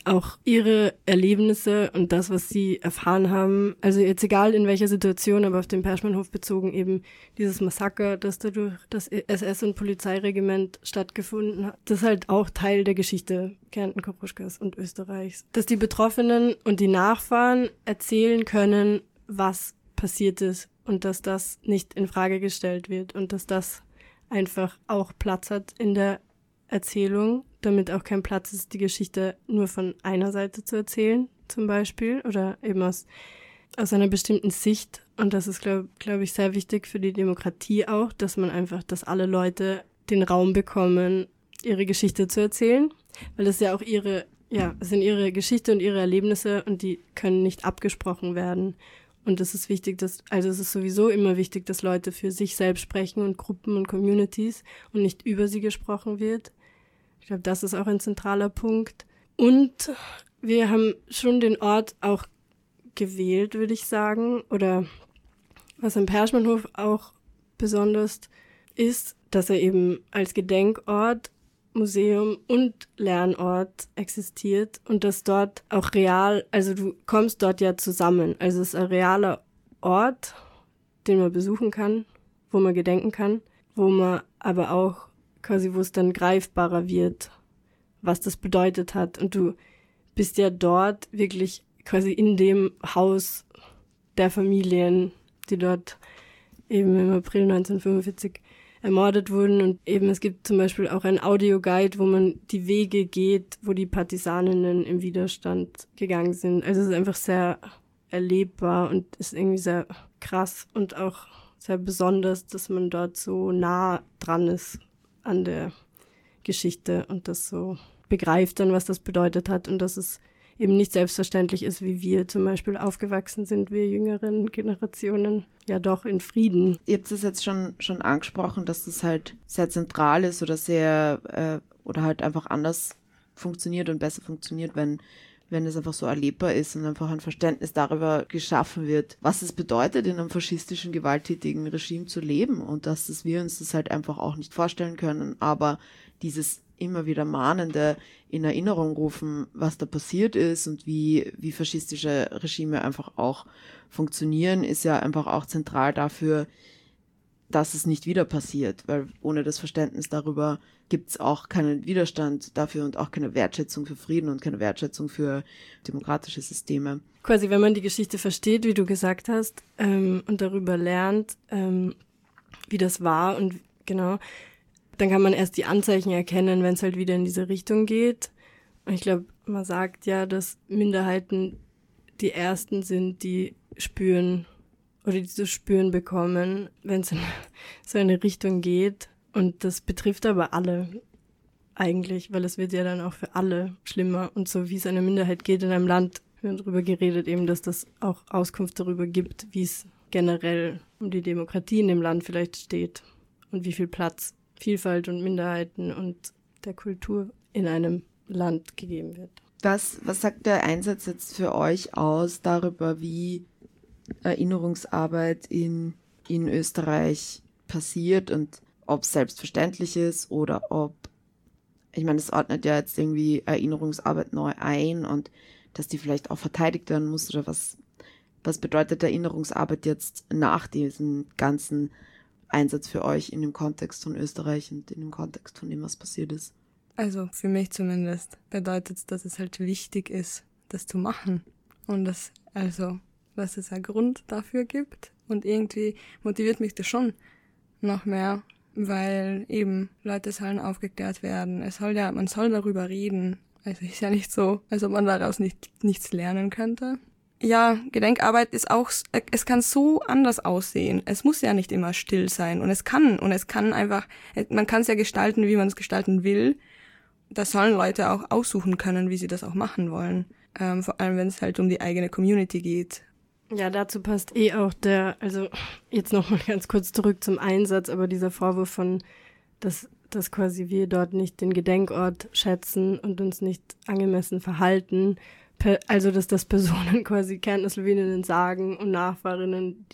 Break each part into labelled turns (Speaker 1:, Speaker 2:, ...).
Speaker 1: auch ihre Erlebnisse und das, was sie erfahren haben, also jetzt egal in welcher Situation, aber auf den Perschmannhof bezogen eben dieses Massaker, das da durch das SS- und Polizeiregiment stattgefunden hat, das ist halt auch Teil der Geschichte Kärnten-Koruschkas und Österreichs. Dass die Betroffenen und die Nachfahren erzählen können, was passiert ist und dass das nicht in Frage gestellt wird und dass das einfach auch Platz hat in der Erzählung, damit auch kein Platz ist, die Geschichte nur von einer Seite zu erzählen, zum Beispiel, oder eben aus einer bestimmten Sicht. Und das ist, glaube ich, sehr wichtig für die Demokratie auch, dass alle Leute den Raum bekommen, ihre Geschichte zu erzählen, weil es ja auch es sind ihre Geschichte und ihre Erlebnisse und die können nicht abgesprochen werden. Und es ist wichtig, es ist sowieso immer wichtig, dass Leute für sich selbst sprechen und Gruppen und Communities und nicht über sie gesprochen wird. Ich glaube, das ist auch ein zentraler Punkt. Und wir haben schon den Ort auch gewählt, würde ich sagen. Oder was am Perschmannhof auch besonders ist, dass er eben als Gedenkort, Museum und Lernort existiert und dass dort auch real, also du kommst dort ja zusammen. Also es ist ein realer Ort, den man besuchen kann, wo man gedenken kann, wo man aber auch quasi, wo es dann greifbarer wird, was das bedeutet hat. Und du bist ja dort wirklich quasi in dem Haus der Familien, die dort eben im April 1945 ermordet wurden. Und eben es gibt zum Beispiel auch einen Audioguide, wo man die Wege geht, wo die Partisaninnen im Widerstand gegangen sind. Also es ist einfach sehr erlebbar und ist irgendwie sehr krass und auch sehr besonders, dass man dort so nah dran ist an der Geschichte und das so begreift dann, was das bedeutet hat und dass es eben nicht selbstverständlich ist, wie wir zum Beispiel aufgewachsen sind, wir jüngeren Generationen, ja doch in Frieden.
Speaker 2: Ihr habt es jetzt schon angesprochen, dass das halt sehr zentral ist oder sehr, oder halt einfach anders funktioniert und besser funktioniert, wenn es einfach so erlebbar ist und einfach ein Verständnis darüber geschaffen wird, was es bedeutet, in einem faschistischen, gewalttätigen Regime zu leben und dass wir uns das halt einfach auch nicht vorstellen können, aber dieses immer wieder mahnende in Erinnerung rufen, was da passiert ist und wie faschistische Regime einfach auch funktionieren, ist ja einfach auch zentral dafür, dass es nicht wieder passiert, weil ohne das Verständnis darüber gibt es auch keinen Widerstand dafür und auch keine Wertschätzung für Frieden und keine Wertschätzung für demokratische Systeme.
Speaker 1: Quasi, wenn man die Geschichte versteht, wie du gesagt hast, und darüber lernt, wie das war und genau, dann kann man erst die Anzeichen erkennen, wenn es halt wieder in diese Richtung geht. Und ich glaube, man sagt ja, dass Minderheiten die ersten sind, die spüren oder die zu spüren bekommen, wenn es in so eine Richtung geht. Und das betrifft aber alle eigentlich, weil es wird ja dann auch für alle schlimmer. Und so wie es einer Minderheit geht in einem Land, wir haben darüber geredet eben, dass das auch Auskunft darüber gibt, wie es generell um die Demokratie in dem Land vielleicht steht und wie viel Platz Vielfalt und Minderheiten und der Kultur in einem Land gegeben wird.
Speaker 2: Was sagt der Einsatz jetzt für euch aus darüber, wie Erinnerungsarbeit in Österreich passiert und ob es selbstverständlich ist oder ob, ich meine, es ordnet ja jetzt irgendwie Erinnerungsarbeit neu ein und dass die vielleicht auch verteidigt werden muss oder was bedeutet Erinnerungsarbeit jetzt nach diesem ganzen Einsatz für euch in dem Kontext von Österreich und in dem Kontext von dem, was passiert ist?
Speaker 3: Also für mich zumindest bedeutet es, dass es halt wichtig ist, das zu machen und dass es einen Grund dafür gibt und irgendwie motiviert mich das schon noch mehr, weil eben Leute sollen aufgeklärt werden. Man soll darüber reden. Also ist ja nicht so, als ob man daraus nichts lernen könnte. Ja, Gedenkarbeit ist auch, es kann so anders aussehen. Es muss ja nicht immer still sein und es kann einfach, man kann es ja gestalten, wie man es gestalten will. Das sollen Leute auch aussuchen können, wie sie das auch machen wollen. Vor allem, wenn es halt um die eigene Community geht.
Speaker 1: Ja, dazu passt auch also jetzt nochmal ganz kurz zurück zum Einsatz, aber dieser Vorwurf von, dass quasi wir dort nicht den Gedenkort schätzen und uns nicht angemessen verhalten, also dass das Personen quasi Kärntner-Sloweninnen sagen und Nachfahrinnen,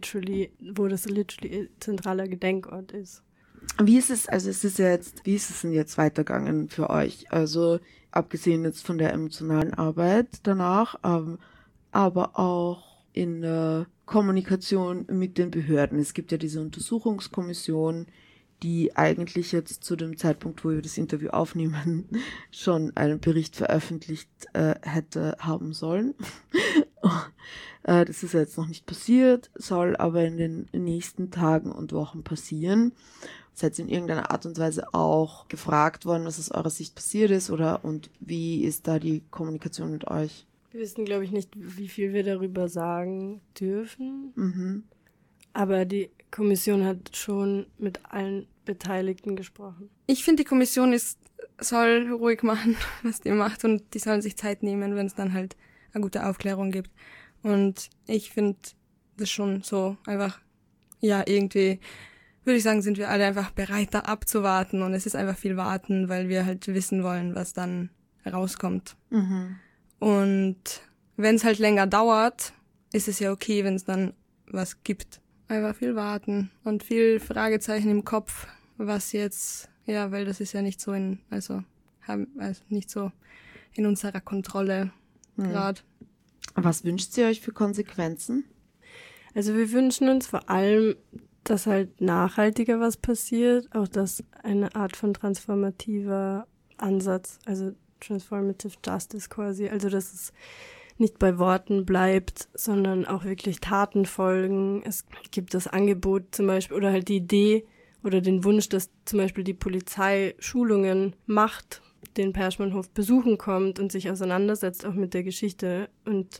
Speaker 1: wo das literally zentraler Gedenkort ist.
Speaker 2: Wie ist es denn jetzt weitergegangen für euch? Also abgesehen jetzt von der emotionalen Arbeit danach, aber auch in der Kommunikation mit den Behörden. Es gibt ja diese Untersuchungskommission, die eigentlich jetzt zu dem Zeitpunkt, wo wir das Interview aufnehmen, schon einen Bericht veröffentlicht hätte haben sollen. Das ist ja jetzt noch nicht passiert, soll aber in den nächsten Tagen und Wochen passieren. Seid ihr in irgendeiner Art und Weise auch gefragt worden, was aus eurer Sicht passiert ist, und wie ist da die Kommunikation mit euch?
Speaker 1: Wir wissen, glaube ich, nicht, wie viel wir darüber sagen dürfen. Aber die Kommission hat schon mit allen Beteiligten gesprochen.
Speaker 3: Ich finde, die Kommission soll ruhig machen, was die macht, und die sollen sich Zeit nehmen, wenn es dann halt eine gute Aufklärung gibt. Und ich finde das schon so einfach, ja, irgendwie, würde ich sagen, sind wir alle einfach bereit, da abzuwarten, und es ist einfach viel Warten, weil wir halt wissen wollen, was dann rauskommt. Und wenn es halt länger dauert, ist es ja okay, wenn es dann was gibt. Einfach viel warten und viel Fragezeichen im Kopf, was jetzt, ja, weil das ist ja nicht so nicht so in unserer Kontrolle gerade.
Speaker 2: Was wünscht ihr euch für Konsequenzen?
Speaker 1: Also wir wünschen uns vor allem, dass halt nachhaltiger was passiert, auch dass eine Art von transformativer Ansatz, also Transformative Justice quasi, also dass es nicht bei Worten bleibt, sondern auch wirklich Taten folgen. Es gibt das Angebot zum Beispiel oder halt die Idee oder den Wunsch, dass zum Beispiel die Polizei Schulungen macht, den Perschmannhof besuchen kommt und sich auseinandersetzt auch mit der Geschichte und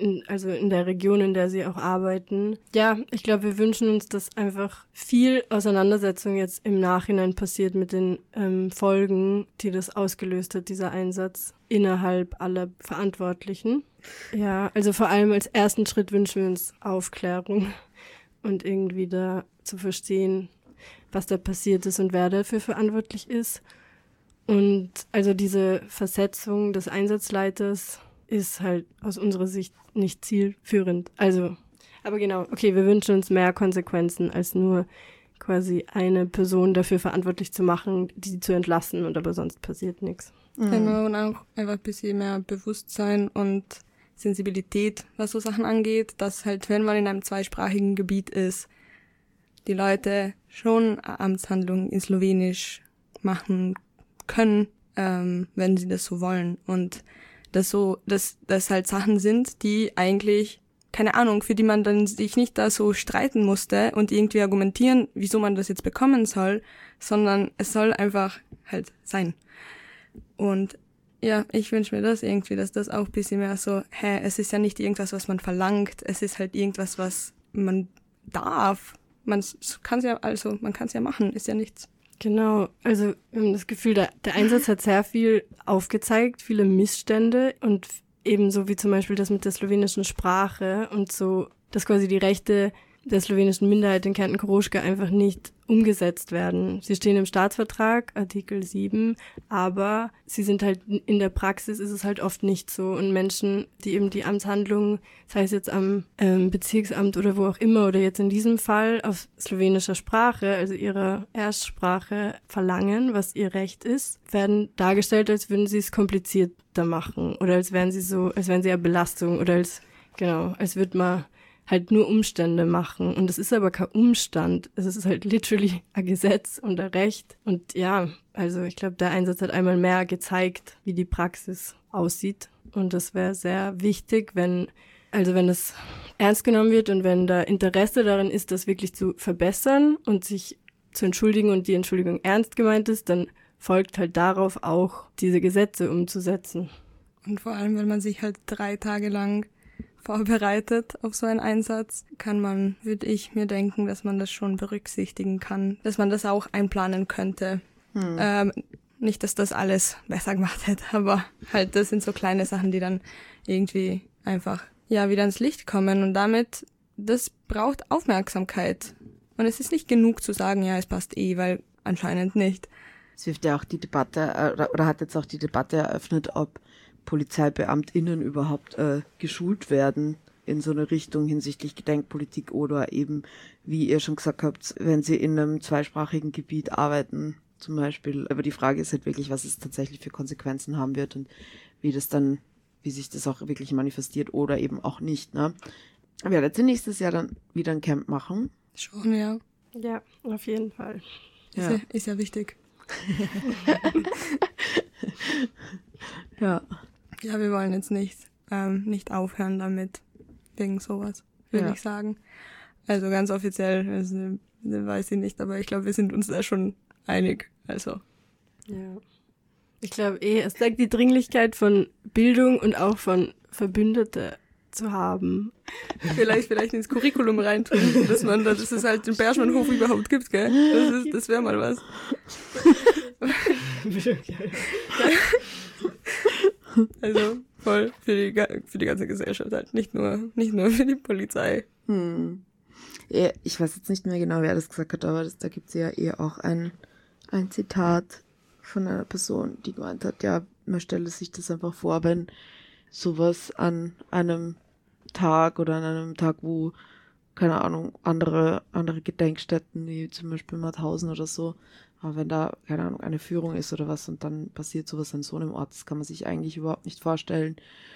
Speaker 1: in der Region, in der sie auch arbeiten. Ja, ich glaube, wir wünschen uns, dass einfach viel Auseinandersetzung jetzt im Nachhinein passiert mit den Folgen, die das ausgelöst hat, dieser Einsatz innerhalb aller Verantwortlichen. Ja, also vor allem als ersten Schritt wünschen wir uns Aufklärung und irgendwie da zu verstehen, was da passiert ist und wer dafür verantwortlich ist. Und also diese Versetzung des Einsatzleiters ist halt aus unserer Sicht nicht zielführend. Also, aber genau, okay, wir wünschen uns mehr Konsequenzen, als nur quasi eine Person dafür verantwortlich zu machen, die zu entlassen, und aber sonst passiert nichts.
Speaker 3: Genau, und auch einfach ein bisschen mehr Bewusstsein und Sensibilität, was so Sachen angeht, dass halt, wenn man in einem zweisprachigen Gebiet ist, die Leute schon eine Amtshandlung in Slowenisch machen können, wenn sie das so wollen. Und dass halt Sachen sind, die eigentlich, keine Ahnung, für die man dann sich nicht da so streiten musste und irgendwie argumentieren, wieso man das jetzt bekommen soll, sondern es soll einfach halt sein. Und ja, ich wünsche mir das irgendwie, dass das auch ein bisschen mehr so, es ist ja nicht irgendwas, was man verlangt, es ist halt irgendwas, was man darf. Man kann es ja machen, ist ja nichts.
Speaker 1: Genau, also wir haben das Gefühl, der Einsatz hat sehr viel aufgezeigt, viele Missstände, und ebenso wie zum Beispiel das mit der slowenischen Sprache und so, dass quasi die Rechte der slowenischen Minderheit in Kärnten-Koroschka einfach nicht umgesetzt werden. Sie stehen im Staatsvertrag, Artikel 7, aber sie sind halt in der Praxis, ist es halt oft nicht so. Und Menschen, die eben die Amtshandlungen, sei es jetzt am Bezirksamt oder wo auch immer, oder jetzt in diesem Fall auf slowenischer Sprache, also ihrer Erstsprache, verlangen, was ihr Recht ist, werden dargestellt, als würden sie es komplizierter machen oder als wären sie eine Belastung oder als würde man halt nur Umstände machen. Und es ist aber kein Umstand. Es ist halt literally ein Gesetz und ein Recht. Und ja, also ich glaube, der Einsatz hat einmal mehr gezeigt, wie die Praxis aussieht. Und das wäre sehr wichtig, wenn es ernst genommen wird und wenn da Interesse darin ist, das wirklich zu verbessern und sich zu entschuldigen und die Entschuldigung ernst gemeint ist, dann folgt halt darauf auch, diese Gesetze umzusetzen.
Speaker 3: Und vor allem, wenn man sich halt 3 Tage lang vorbereitet auf so einen Einsatz, würde ich mir denken, dass man das schon berücksichtigen kann, dass man das auch einplanen könnte. Nicht, dass das alles besser gemacht hätte, aber halt, das sind so kleine Sachen, die dann irgendwie einfach, ja, wieder ans Licht kommen, und damit, das braucht Aufmerksamkeit. Und es ist nicht genug zu sagen, ja, es passt weil anscheinend nicht.
Speaker 2: Es wirft ja auch die Debatte, oder hat jetzt auch die Debatte eröffnet, ob PolizeibeamtInnen überhaupt geschult werden in so eine Richtung hinsichtlich Gedenkpolitik oder eben, wie ihr schon gesagt habt, wenn sie in einem zweisprachigen Gebiet arbeiten, zum Beispiel. Aber die Frage ist halt wirklich, was es tatsächlich für Konsequenzen haben wird und wie sich das auch wirklich manifestiert oder eben auch nicht, ne? Aber ja, letztendlich nächstes Jahr dann wieder ein Camp machen.
Speaker 3: Schon, ja.
Speaker 1: Ja, auf jeden Fall.
Speaker 2: Ja.
Speaker 3: Ist ja wichtig.
Speaker 2: Ja.
Speaker 3: Ja, wir wollen jetzt nicht aufhören damit, wegen sowas, würde ich sagen. Also ganz offiziell, weiß ich nicht, aber ich glaube, wir sind uns da schon einig. Also.
Speaker 1: Ja. Ich glaube es zeigt die Dringlichkeit von Bildung und auch von Verbündete zu haben.
Speaker 3: Vielleicht ins Curriculum reintun, dass es halt den Perschmannhof überhaupt gibt, gell? Das wäre mal was. Also voll für die ganze Gesellschaft halt, nicht nur für die Polizei.
Speaker 2: Ja, ich weiß jetzt nicht mehr genau, wer das gesagt hat, aber da gibt es ja auch ein Zitat von einer Person, die gemeint hat, ja, man stelle sich das einfach vor, wenn sowas an einem Tag oder an einem Tag, wo, keine Ahnung, andere Gedenkstätten, wie zum Beispiel Mauthausen oder so, aber wenn da, keine Ahnung, eine Führung ist oder was und dann passiert sowas an so einem Ort, das kann man sich eigentlich überhaupt nicht vorstellen.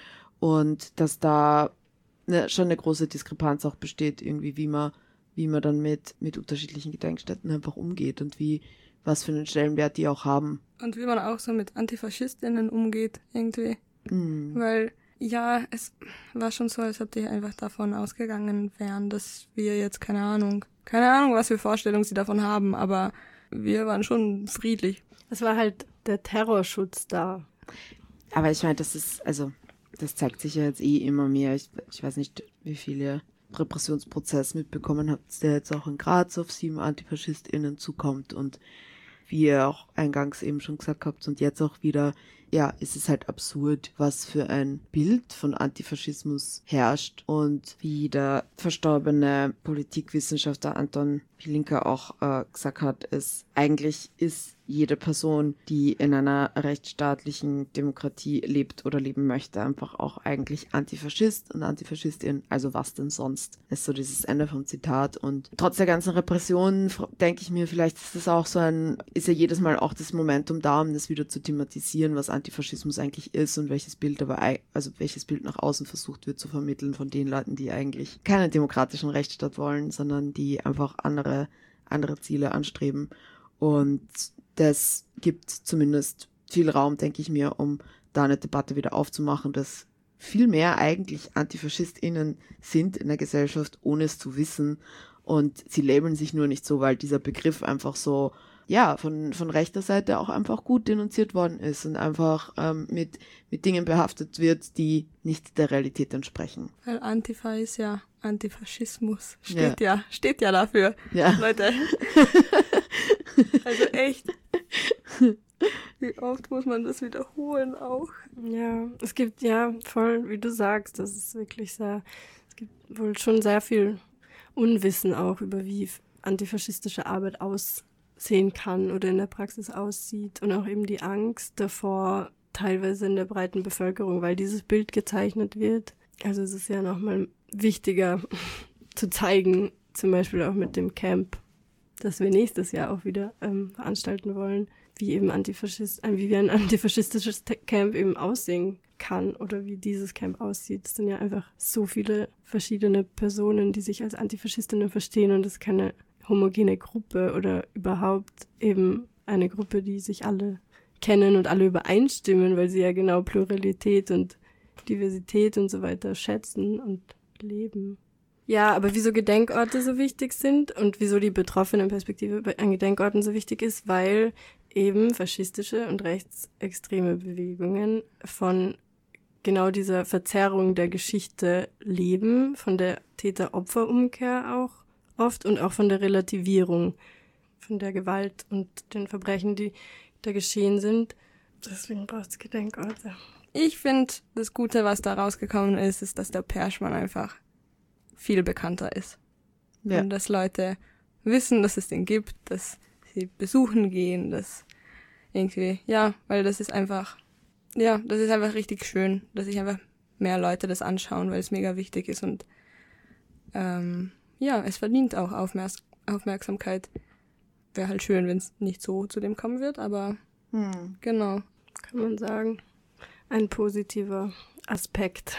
Speaker 2: Und dass da schon eine große Diskrepanz auch besteht, irgendwie, wie man dann mit unterschiedlichen Gedenkstätten einfach umgeht und was für einen Stellenwert die auch haben.
Speaker 3: Und wie man auch so mit AntifaschistInnen umgeht, irgendwie. Weil, ja, es war schon so, als ob die einfach davon ausgegangen wären, dass wir jetzt, keine Ahnung, was für Vorstellungen sie davon haben, aber wir waren schon friedlich.
Speaker 1: Es war halt der Terrorschutz da.
Speaker 2: Aber ich meine, das zeigt sich ja jetzt immer mehr. Ich weiß nicht, wie viele Repressionsprozess mitbekommen habt, der jetzt auch in Graz auf 7 AntifaschistInnen zukommt und wie ihr auch eingangs eben schon gesagt habt und jetzt auch wieder, ja, ist es halt absurd, was für ein Bild von Antifaschismus herrscht und wie der verstorbene Politikwissenschaftler Anton Pilinka auch gesagt hat, eigentlich ist jede Person, die in einer rechtsstaatlichen Demokratie lebt oder leben möchte, einfach auch eigentlich Antifaschist und Antifaschistin. Also was denn sonst? Das ist so dieses Ende vom Zitat. Und trotz der ganzen Repressionen denke ich mir, vielleicht ist das auch ist ja jedes Mal auch das Momentum da, um das wieder zu thematisieren, was Antifaschismus eigentlich ist und welches Bild nach außen versucht wird zu vermitteln von den Leuten, die eigentlich keinen demokratischen Rechtsstaat wollen, sondern die einfach andere Ziele anstreben. Und das gibt zumindest viel Raum, denke ich mir, um da eine Debatte wieder aufzumachen, dass viel mehr eigentlich AntifaschistInnen sind in der Gesellschaft, ohne es zu wissen. Und sie labeln sich nur nicht so, weil dieser Begriff einfach so, ja, von rechter Seite auch einfach gut denunziert worden ist und einfach mit Dingen behaftet wird, die nicht der Realität entsprechen.
Speaker 3: Weil Antifa ist ja Antifaschismus. Steht ja dafür,
Speaker 2: ja.
Speaker 3: Leute. Also echt. Wie oft muss man das wiederholen auch?
Speaker 1: Ja, es gibt ja voll, wie du sagst, das ist wirklich es gibt wohl schon sehr viel Unwissen auch über wie antifaschistische Arbeit aussehen kann oder in der Praxis aussieht und auch eben die Angst davor, teilweise in der breiten Bevölkerung, weil dieses Bild gezeichnet wird. Also es ist ja nochmal wichtiger zu zeigen, zum Beispiel auch mit dem Camp, das wir nächstes Jahr auch wieder veranstalten wollen, wie ein antifaschistisches Camp eben aussehen kann oder wie dieses Camp aussieht. Es sind ja einfach so viele verschiedene Personen, die sich als Antifaschistinnen verstehen und es ist keine homogene Gruppe oder überhaupt eben eine Gruppe, die sich alle kennen und alle übereinstimmen, weil sie ja genau Pluralität und Diversität und so weiter schätzen und leben. Ja, aber wieso Gedenkorte so wichtig sind und wieso die Betroffenenperspektive an Gedenkorten so wichtig ist, weil eben faschistische und rechtsextreme Bewegungen von genau dieser Verzerrung der Geschichte leben, von der Täter-Opfer-Umkehr auch oft und auch von der Relativierung von der Gewalt und den Verbrechen, die da geschehen sind. Deswegen braucht es Gedenkorte.
Speaker 3: Ich finde, das Gute, was da rausgekommen ist, dass der Perschmann einfach viel bekannter ist. Ja. Und dass Leute wissen, dass es den gibt, dass sie besuchen gehen, dass irgendwie, ja, weil das ist einfach richtig schön, dass sich einfach mehr Leute das anschauen, weil es mega wichtig ist und es verdient auch Aufmerksamkeit. wäre halt schön, wenn es nicht so zu dem kommen wird, aber genau.
Speaker 1: Kann man sagen. Ein positiver Aspekt,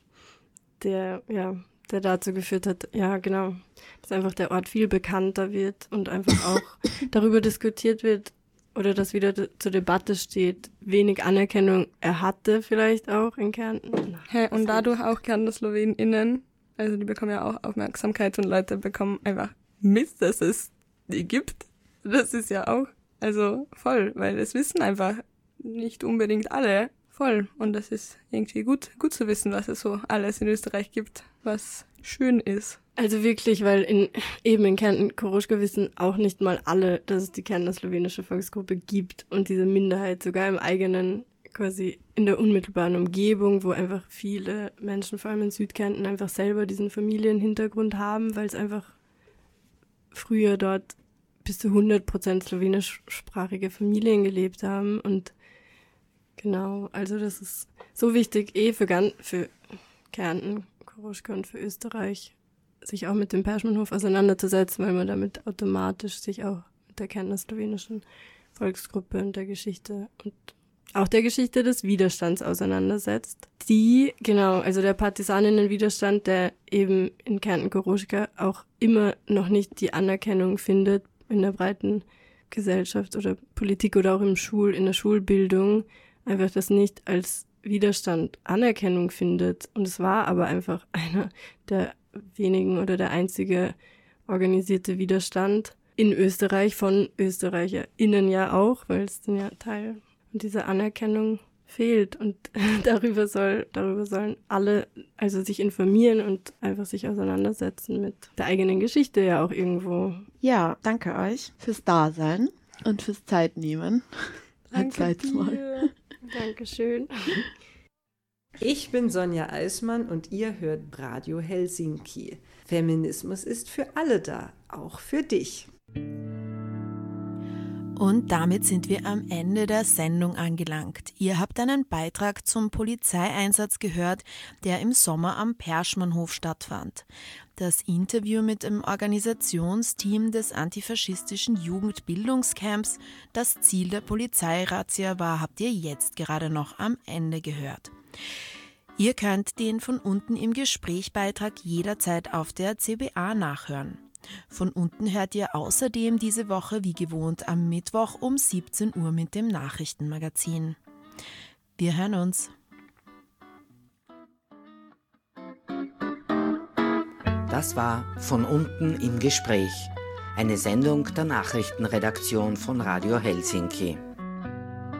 Speaker 1: der dazu geführt hat, ja genau, dass einfach der Ort viel bekannter wird und einfach auch darüber diskutiert wird oder dass wieder zur Debatte steht, wenig Anerkennung er hatte vielleicht auch in Kärnten.
Speaker 3: Und dadurch auch Kärntner SlowenInnen, also die bekommen ja auch Aufmerksamkeit und Leute bekommen einfach mit, dass es die gibt. Das ist ja auch, also voll, weil es wissen einfach nicht unbedingt alle. Voll. Und das ist irgendwie gut zu wissen, was es so alles in Österreich gibt, was schön ist.
Speaker 1: Also wirklich, weil in Kärnten Koroschka wissen auch nicht mal alle, dass es die Kärntner slowenische Volksgruppe gibt und diese Minderheit sogar im eigenen, quasi in der unmittelbaren Umgebung, wo einfach viele Menschen, vor allem in Südkärnten, einfach selber diesen Familienhintergrund haben, weil es einfach früher dort bis zu 100% slowenischsprachige Familien gelebt haben und genau, also das ist so wichtig, für Kärnten, Koroschka und für Österreich, sich auch mit dem Perschmannhof auseinanderzusetzen, weil man damit automatisch sich auch mit der Kärntner slowenischen Volksgruppe und der Geschichte und auch der Geschichte des Widerstands auseinandersetzt. Also der Partisaninnenwiderstand, der eben in Kärnten Koroschka auch immer noch nicht die Anerkennung findet in der breiten Gesellschaft oder Politik oder auch in der Schulbildung, einfach das nicht als Widerstand Anerkennung findet. Und es war aber einfach einer der wenigen oder der einzige organisierte Widerstand in Österreich, von ÖsterreicherInnen ja auch, weil es dann ja Teil und diese Anerkennung fehlt. Und darüber sollen alle also sich informieren und einfach sich auseinandersetzen mit der eigenen Geschichte ja auch irgendwo.
Speaker 2: Ja, danke euch fürs Dasein und fürs Zeitnehmen.
Speaker 3: Danke dir.
Speaker 1: Dankeschön.
Speaker 4: Ich bin Sonja Eismann und ihr hört Radio Helsinki. Feminismus ist für alle da, auch für dich.
Speaker 5: Und damit sind wir am Ende der Sendung angelangt. Ihr habt einen Beitrag zum Polizeieinsatz gehört, der im Sommer am Perschmannhof stattfand. Das Interview mit dem Organisationsteam des antifaschistischen Jugendbildungscamps, das Ziel der Polizeirazzia war, habt ihr jetzt gerade noch am Ende gehört. Ihr könnt den von unten im Gespräch-Beitrag jederzeit auf der CBA nachhören. Von unten hört ihr außerdem diese Woche wie gewohnt am Mittwoch um 17 Uhr mit dem Nachrichtenmagazin. Wir hören uns.
Speaker 6: Das war Von unten im Gespräch, eine Sendung der Nachrichtenredaktion von Radio Helsinki.